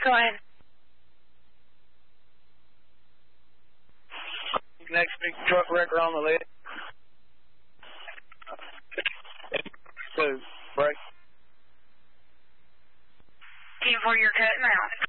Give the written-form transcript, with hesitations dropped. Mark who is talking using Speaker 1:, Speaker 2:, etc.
Speaker 1: Go ahead.
Speaker 2: Next big truck wrecker on the list. 2, break.
Speaker 1: 10-4, you're cutting out.